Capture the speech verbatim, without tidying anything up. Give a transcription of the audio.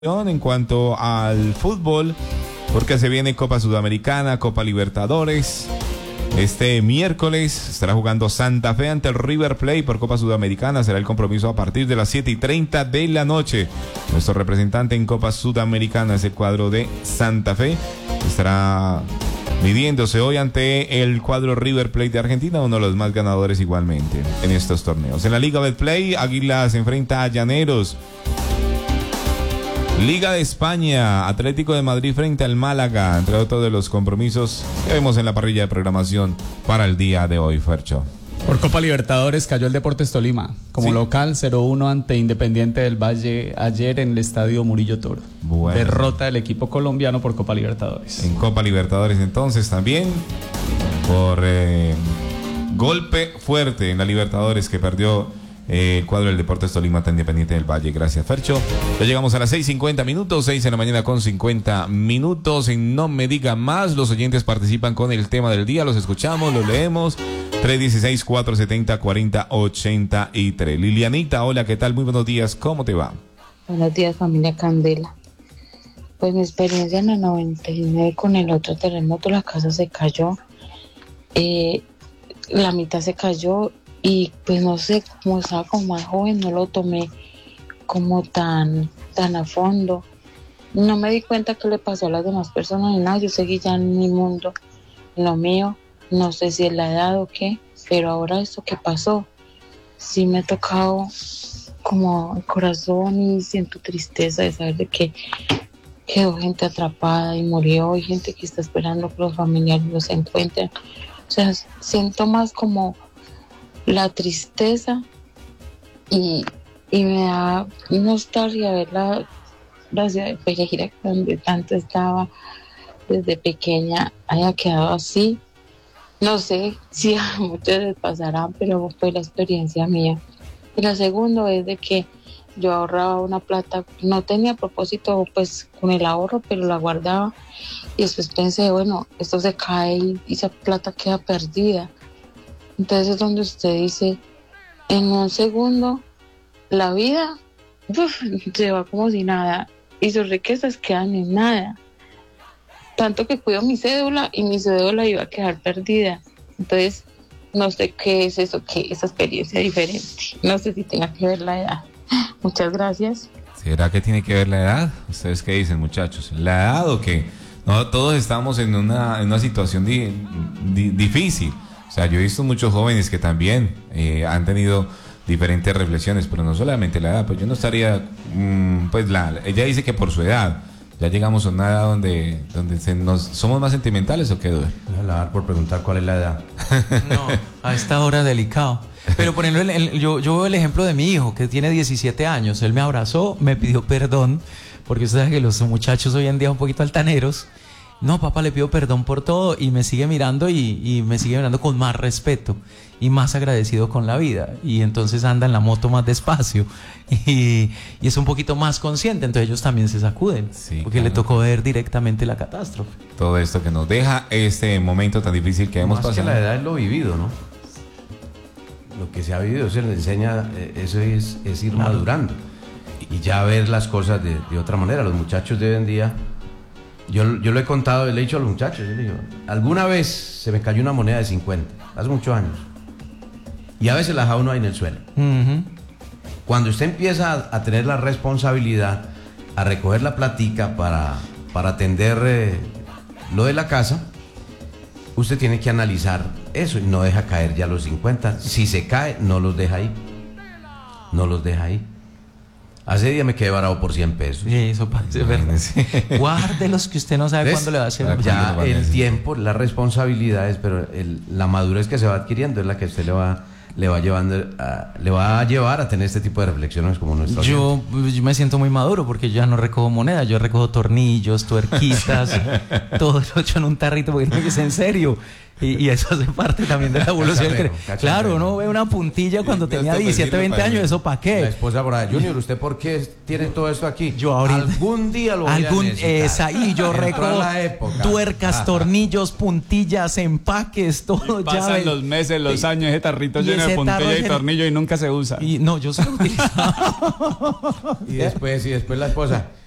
En cuanto al fútbol, porque se viene Copa Sudamericana, Copa Libertadores. Este miércoles estará jugando Santa Fe ante el River Plate por Copa Sudamericana. Será el compromiso a partir de las siete y treinta de la noche. Nuestro representante en Copa Sudamericana es el cuadro de Santa Fe. Estará midiéndose hoy ante el cuadro River Plate de Argentina, uno de los más ganadores igualmente en estos torneos. En la Liga Betplay, Águilas se enfrenta a Llaneros. Liga de España, Atlético de Madrid frente al Málaga, entre otros de los compromisos que vemos en la parrilla de programación para el día de hoy, Fercho. Por Copa Libertadores cayó el Deportes Tolima como sí. local cero uno ante Independiente del Valle ayer en el estadio Murillo Toro. Bueno. Derrota del equipo colombiano por Copa Libertadores. En Copa Libertadores entonces también por eh, golpe fuerte en la Libertadores que perdió Eh, el cuadro del Deportes Tolima ante Independiente del Valle. Gracias, Fercho. Ya llegamos a las seis cincuenta minutos, seis en la mañana con cincuenta minutos. Y no me diga más, los oyentes participan con el tema del día, los escuchamos, los leemos. tres uno seis, cuatro siete cero, cuatro cero ocho tres. Lilianita, hola, ¿qué tal? Muy buenos días, ¿cómo te va? Buenos días, familia Candela. Pues mi experiencia en el noventa y nueve con el otro terremoto, la casa se cayó, eh, la mitad se cayó. Y pues no sé, como estaba como más joven, no lo tomé como tan, tan a fondo. No me di cuenta qué le pasó a las demás personas ni nada. Yo seguí ya en mi mundo, en lo mío. No sé si es la edad o qué, pero ahora esto que pasó, sí me ha tocado como el corazón y siento tristeza de saber de que quedó gente atrapada y murió, y gente que está esperando que los familiares los encuentren. O sea, siento más como la tristeza y, y me da nostalgia ver la, la ciudad de Pereira, donde tanto estaba desde pequeña, haya quedado así. No sé si a muchos les pasará, pero fue la experiencia mía. Y lo segundo es de que yo ahorraba una plata, no tenía propósito pues con el ahorro, pero la guardaba, y después pensé, bueno, esto se cae y esa plata queda perdida. Entonces es donde usted dice, en un segundo, la vida uf, se va como si nada, y sus riquezas quedan en nada. Tanto que cuido mi cédula, y mi cédula iba a quedar perdida. Entonces, no sé qué es eso, qué esa experiencia diferente. No sé si tenga que ver la edad. Muchas gracias. ¿Será que tiene que ver la edad? ¿Ustedes qué dicen, muchachos? ¿La edad o qué? No, todos estamos en una, en una situación di, di, difícil. O sea, yo he visto muchos jóvenes que también eh, han tenido diferentes reflexiones, pero no solamente la edad, pues yo no estaría, mmm, pues la, ella dice que por su edad, ya llegamos a una edad donde, donde se nos, somos más sentimentales, ¿o qué, Duer? Déjala dar por preguntar cuál es la edad. No, a esta hora delicado. Pero por ejemplo, el, el, yo, yo veo el ejemplo de mi hijo, que tiene diecisiete años, él me abrazó, me pidió perdón, porque usted sabe que los muchachos hoy en día son un poquito altaneros. No, papá, le pido perdón por todo, y me sigue mirando y, y me sigue mirando con más respeto y más agradecido con la vida, y entonces anda en la moto más despacio y, y es un poquito más consciente, entonces ellos también se sacuden, sí, porque claro, le tocó ver directamente la catástrofe. Todo esto que nos deja este momento tan difícil que hemos más pasado. Más que la edad es lo vivido, ¿no? Lo que se ha vivido se le enseña, eso es, es ir claro. madurando y ya ver las cosas de, de otra manera. Los muchachos de hoy en día, Yo, yo lo he contado, le he dicho a los muchachos, yo le digo, alguna vez se me cayó una moneda de cincuenta, hace muchos años, y a veces la deja uno ahí en el suelo. Uh-huh. Cuando usted empieza a, a tener la responsabilidad, a recoger la platica para, para atender eh, lo de la casa, usted tiene que analizar eso y no deja caer ya los cincuenta. Si se cae, no los deja ahí, no los deja ahí. Hace día me quedé varado por cien pesos. Sí, eso parece verdad. Guárdelos, que usted no sabe ¿ves? Cuándo le va a hacer. Ya el tiempo, las responsabilidades, pero el, la madurez que se va adquiriendo es la que usted le va, le va llevando, a, le va a llevar a tener este tipo de reflexiones como nuestra. Yo, yo me siento muy maduro porque yo ya no recojo monedas, yo recojo tornillos, tuerquitas, todo lo echo en un tarrito porque no es en serio. Y, y eso hace parte también de la evolución. Cacharrero, cacharrero. Claro, uno ve una puntilla cuando tenía diecisiete, veinte años, ¿eso para qué? La esposa por ahí, Junior, ¿usted por qué tiene todo esto aquí? Yo ahorita, algún día lo voy algún, a necesitar. Es ahí, yo recojo tuercas, ajá, tornillos, puntillas, empaques, todo. Y pasan ya los meses, los años, ese tarrito lleno de puntilla y tornillo y nunca se usa. Y no, yo se lo utilizo. Y después, y después la esposa,